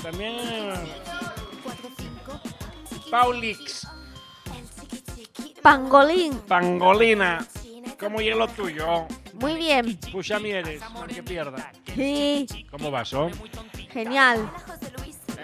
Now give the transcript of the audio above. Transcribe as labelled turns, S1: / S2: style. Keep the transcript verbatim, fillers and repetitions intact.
S1: también Paulix.
S2: Pangolín.
S1: Pangolina. ¿Cómo es lo tuyo?
S2: Muy bien.
S1: Puxa Mieres, aunque pierda.
S2: Sí.
S1: ¿Cómo vas, oh?
S2: Genial.